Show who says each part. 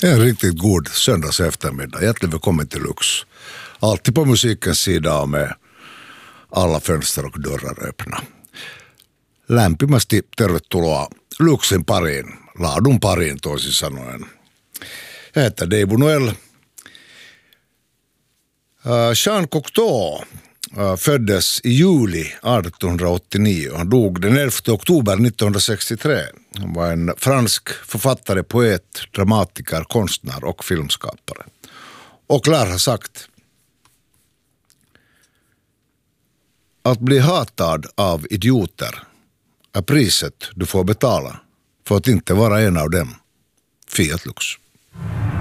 Speaker 1: En riktigt god söndags eftermiddag. Hjärtligt välkommen till Lux. Alltid på musikens sida och med alla fönster och dörrar öppna. Lämpimästi tervetuloa Luxin pariin, laadun pariin toisin sanoen. Jag heter Deivo Noel. Jean Cocteau föddes i juli 1889 och han dog den 11 oktober 1963. Han var en fransk författare, poet, dramatiker, konstnär och filmskapare. Och lär ha sagt: att bli hatad av idioter är priset du får betala för att inte vara en av dem. Fiat Lux.